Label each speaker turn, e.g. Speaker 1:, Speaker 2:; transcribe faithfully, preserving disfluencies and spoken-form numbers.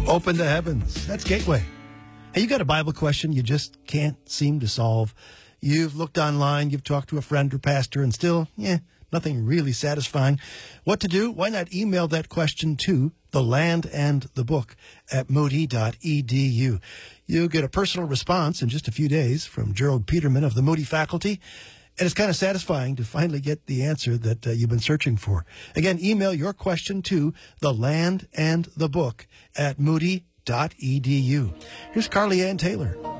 Speaker 1: Open the heavens. That's Gateway. Hey, you got a Bible question you just can't seem to solve. You've looked online, you've talked to a friend or pastor, and still, yeah, nothing really satisfying. What to do? Why not email that question to The Land and the Book at moody dot e d u. You'll get a personal response in just a few days from Gerald Peterman of the Moody faculty. And it's kind of satisfying to finally get the answer that uh, you've been searching for. Again, email your question to The Land and the Book at moody dot e d u. Here's Carly Ann Taylor.